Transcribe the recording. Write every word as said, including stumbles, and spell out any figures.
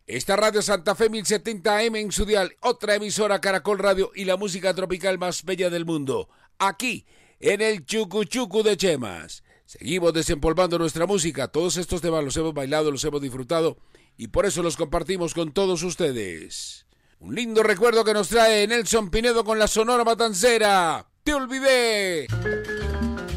Esta radio Santa Fe mil setenta A M en su dial, otra emisora Caracol Radio y la música tropical más bella del mundo, aquí en el Chucu Chucu de Chemas. Seguimos desempolvando nuestra música, todos estos temas los hemos bailado, los hemos disfrutado y por eso los compartimos con todos ustedes. Un lindo recuerdo que nos trae Nelson Pinedo con la Sonora Matancera. ¡Te olvidé!